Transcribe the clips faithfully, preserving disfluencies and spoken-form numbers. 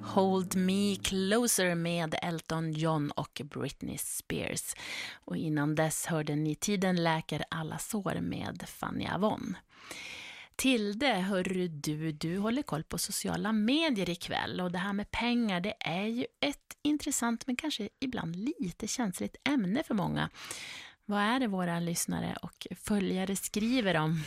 Hold Me Closer med Elton John och Britney Spears. Och innan dess hörde ni Tiden läker alla sår med Fanny Avon. Tilde, hörru du, du håller koll på sociala medier ikväll, och det här med pengar, det är ju ett intressant men kanske ibland lite känsligt ämne för många. Vad är det våra lyssnare och följare skriver om?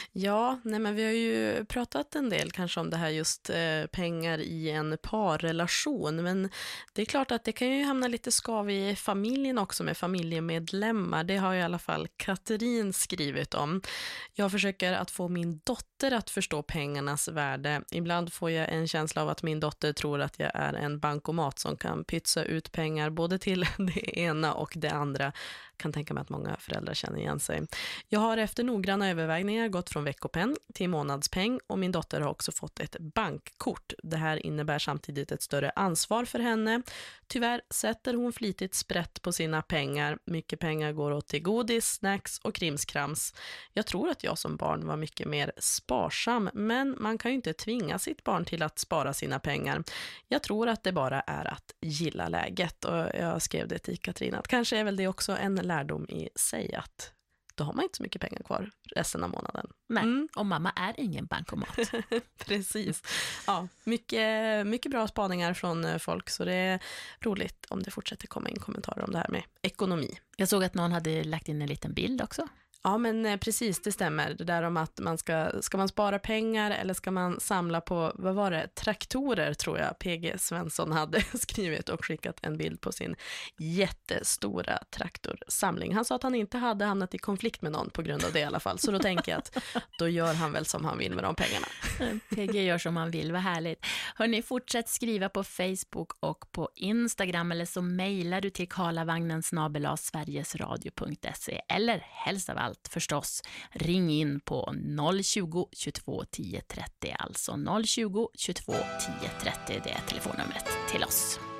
Ja, nej men vi har ju pratat en del kanske om det här just eh, pengar i en parrelation, men det är klart att det kan ju hamna lite skav i familjen också med familjemedlemmar. Det har i alla fall Katrin skrivit om. Jag försöker att få min dotter att förstå pengarnas värde. Ibland får jag en känsla av att min dotter tror att jag är en bankomat som kan pytsa ut pengar både till det ena och det andra. Kan tänka mig att många föräldrar känner igen sig. Jag har efter noggranna övervägningar gått från veckopenn till månadspeng, och min dotter har också fått ett bankkort. Det här innebär samtidigt ett större ansvar för henne. Tyvärr sätter hon flitigt sprätt på sina pengar. Mycket pengar går åt till godis, snacks och krimskrams. Jag tror att jag som barn var mycket mer sparsam, men man kan ju inte tvinga sitt barn till att spara sina pengar. Jag tror att det bara är att gilla läget, och jag skrev det till Katrin att kanske är väl det också en lärdom i sig, att då har man inte så mycket pengar kvar resten av månaden. Nej, mm. och mamma är ingen bankomat. Precis. Ja, mycket, mycket bra spaningar från folk, så det är roligt om det fortsätter komma in kommentarer om det här med ekonomi. Jag såg att någon hade lagt in en liten bild också. Ja, men precis, det stämmer. Det där om att man ska, ska man spara pengar eller ska man samla på, vad var det, traktorer tror jag P G Svensson hade skrivit och skickat en bild på sin jättestora traktorsamling. Han sa att han inte hade hamnat i konflikt med någon på grund av det i alla fall, så då tänker jag att då gör han väl som han vill med de pengarna. P G gör som han vill, vad härligt. Hörrni, fortsätt skriva på Facebook och på Instagram, eller så mejlar du till karlavagnen snabel-a sverigesradio punkt se, eller helst av allt förstås, ring in på noll tjugo, tjugotvå, tio trettio, alltså noll tjugo, tjugotvå, tio trettio, det är telefonnumret till oss.